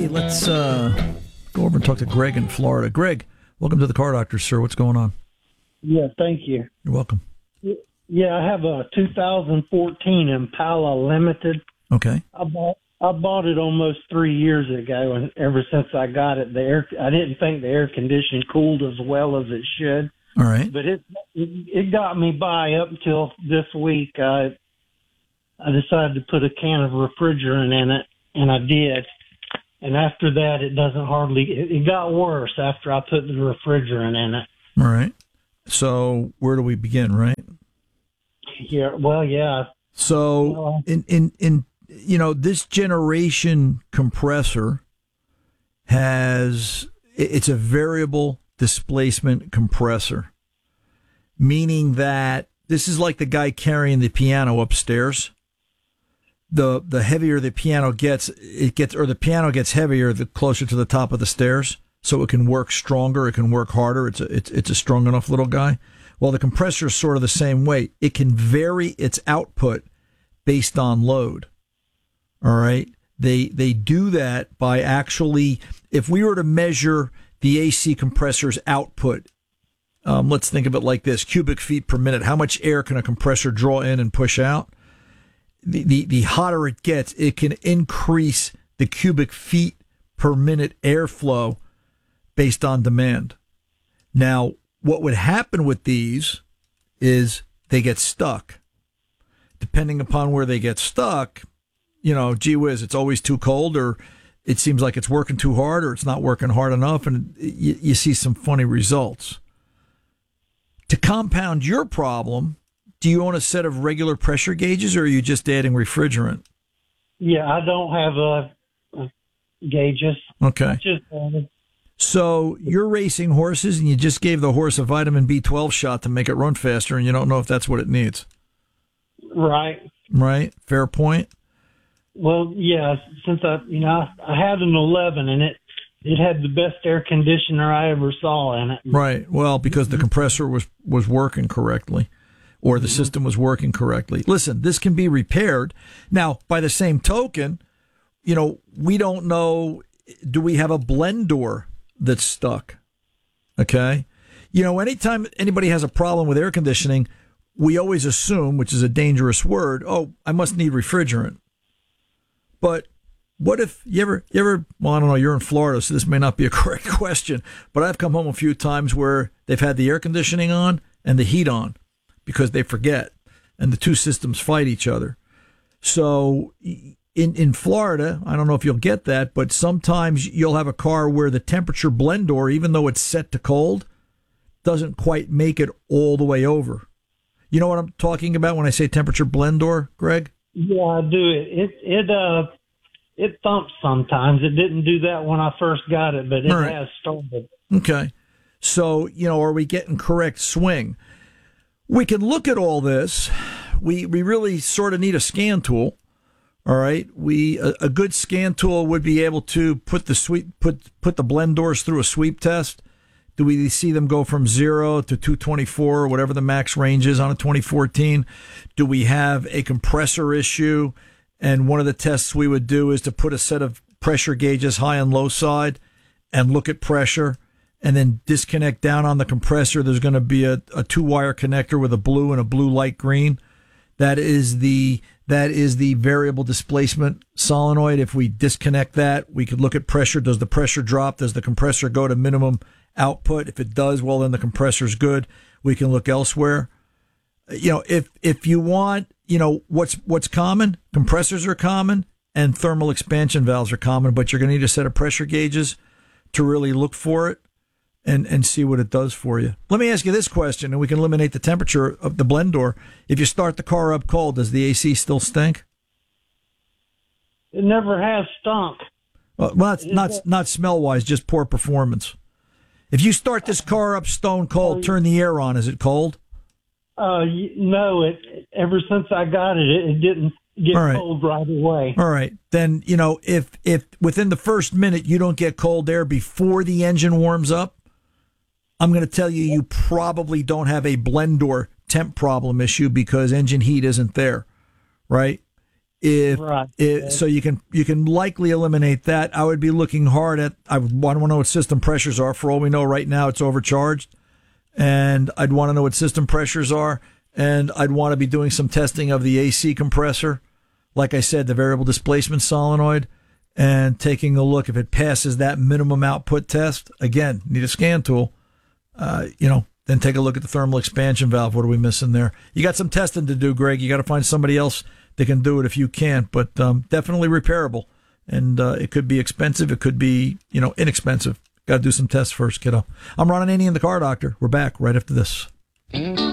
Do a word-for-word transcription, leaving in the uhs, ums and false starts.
let's uh, go over and talk to Greg in Florida. Greg, welcome to the Car Doctor, sir. What's going on? Yeah, thank you. You're welcome. Yeah, I have a two thousand fourteen Impala Limited. Okay. I bought I bought it almost three years ago, and ever since I got it, the air I didn't think the air conditioning cooled as well as it should. All right. But it it, it got me by up until this week. I I decided to put a can of refrigerant in it, and I did. And after that, it doesn't hardly. It, it got worse after I put the refrigerant in it. All right. So where do we begin, right? Yeah. Well, yeah. So Well, in in in you know, this generation compressor has it's a variable displacement compressor, meaning that this is like the guy carrying the piano upstairs. The the heavier the piano gets, it gets or the piano gets heavier the closer to the top of the stairs, so it can work stronger, it can work harder. It's a it's it's a strong enough little guy. Well, the compressor is sort of the same way. It can vary its output based on load. All right. They they do that by actually, if we were to measure the A C compressor's output, um, let's think of it like this: cubic feet per minute. How much air can a compressor draw in and push out? The, the, the hotter it gets, it can increase the cubic feet per minute airflow based on demand. Now, what would happen with these is they get stuck. Depending upon where they get stuck, you know, gee whiz, it's always too cold, or it seems like it's working too hard, or it's not working hard enough, and you, you see some funny results. To compound your problem, do you own a set of regular pressure gauges, or are you just adding refrigerant? Yeah, I don't have uh, uh, gauges. Okay. Just uh, So you're racing horses, and you just gave the horse a vitamin B twelve shot to make it run faster, and you don't know if that's what it needs. right. Right? Fair point? Well, yeah. Since I, you know, I, I had an eleven, and it it had the best air conditioner I ever saw in it. Right. Well, because the compressor was, was working correctly, or the system was working correctly. Listen, this can be repaired. Now, by the same token, you know, we don't know, do we have a blend door that's stuck? Okay. You know, anytime anybody has a problem with air conditioning, we always assume, which is a dangerous word, oh, I must need refrigerant. But what if you ever, you ever, well, I don't know, you're in Florida, so this may not be a correct question, but I've come home a few times where they've had the air conditioning on and the heat on because they forget, and the two systems fight each other. So in, in Florida, I don't know if you'll get that, but sometimes you'll have a car where the temperature blend door, even though it's set to cold, doesn't quite make it all the way over. You know what I'm talking about when I say temperature blend door, Greg? Yeah, I do. It it it uh it thumps sometimes. It didn't do that when I first got it, but it All right. has started. Okay. So, you know, are we getting correct swing? We can look at all this. We we really sort of need a scan tool. All right. We a, a good scan tool would be able to put the sweep put put the blend doors through a sweep test. Do we see them go from zero to two twenty-four, or whatever the max range is on a twenty fourteen? Do we have a compressor issue? And one of the tests we would do is to put a set of pressure gauges high and low side and look at pressure, and then disconnect down on the compressor. There's going to be a, a two-wire connector with a blue and a blue light green. That is the that is the variable displacement solenoid. If we disconnect that, we could look at pressure. Does the pressure drop? Does the compressor go to minimum output? If it does, well, then the compressor's good. We can look elsewhere. You know, if if you want, you know, what's what's common? Compressors are common, and thermal expansion valves are common, but you're going to need a set of pressure gauges to really look for it and and see what it does for you. Let me ask you this question, and we can eliminate the temperature of the blend door. If you start the car up cold, does the A C still stink? It never has stunk. Well, well it's not not smell wise, just poor performance. If you start this car up stone cold, turn the air on. Is it cold? Uh, no. It ever since I got it, it, it didn't get All right. cold right away. All right. Then, you know, if if within the first minute you don't get cold air before the engine warms up, I'm going to tell you you probably don't have a blend door temp problem issue because engine heat isn't there, right? If, right. if so, you can you can likely eliminate that. I would be looking hard at. I would want to know what system pressures are. For all we know, right now it's overcharged, and I'd want to know what system pressures are, and I'd want to be doing some testing of the A C compressor. Like I said, the variable displacement solenoid, and taking a look if it passes that minimum output test. Again, need a scan tool. Uh, you know, then take a look at the thermal expansion valve. What are we missing there? You got some testing to do, Greg. You got to find somebody else that can do it if you can't, but um, definitely repairable. And uh, it could be expensive. It could be, you know, inexpensive. Got to do some tests first, kiddo. I'm Ron Ananian, the Car Doctor. We're back right after this.